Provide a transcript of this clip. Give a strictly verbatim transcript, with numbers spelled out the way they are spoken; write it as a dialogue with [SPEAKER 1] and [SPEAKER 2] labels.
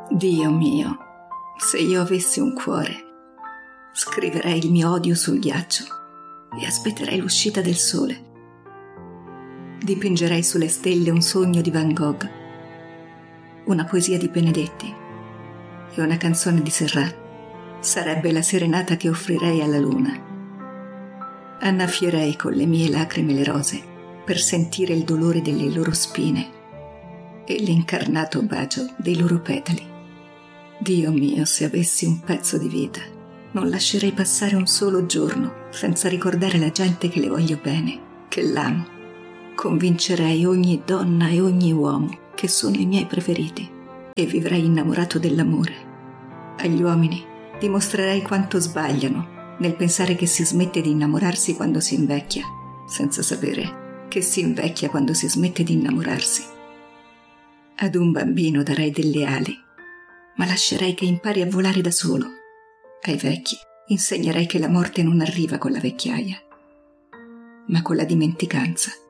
[SPEAKER 1] Dio mio, se io avessi un cuore, scriverei il mio odio sul ghiaccio e aspetterei l'uscita del sole. Dipingerei sulle stelle un sogno di Van Gogh, una poesia di Benedetti e una canzone di Serrat. Sarebbe la serenata che offrirei alla luna. Annaffierei con le mie lacrime le rose per sentire il dolore delle loro spine e l'incarnato bacio dei loro petali. Dio mio, se avessi un pezzo di vita, non lascerei passare un solo giorno senza ricordare la gente che le voglio bene, che l'amo. Convincerei ogni donna e ogni uomo che sono i miei preferiti e vivrei innamorato dell'amore. Agli uomini dimostrerei quanto sbagliano nel pensare che si smette di innamorarsi quando si invecchia, senza sapere che si invecchia quando si smette di innamorarsi. Ad un bambino darei delle ali, ma lascerei che impari a volare da solo. Ai vecchi insegnerei che la morte non arriva con la vecchiaia, ma con la dimenticanza.